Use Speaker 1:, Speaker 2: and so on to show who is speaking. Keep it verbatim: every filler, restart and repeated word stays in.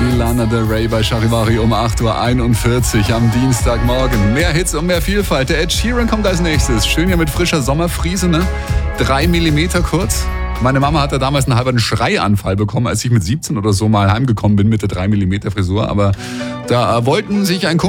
Speaker 1: Die Lana Del Rey bei Charivari um acht Uhr einundvierzig am Dienstagmorgen. Mehr Hits und mehr Vielfalt. Der Ed Sheeran kommt als nächstes. Schön hier mit frischer Sommerfriese, ne? Drei Millimeter kurz. Meine Mama hatte damals einen halben Schreianfall bekommen, als ich mit siebzehn oder so mal heimgekommen bin mit der drei Millimeter Frisur. Aber da wollten sich ein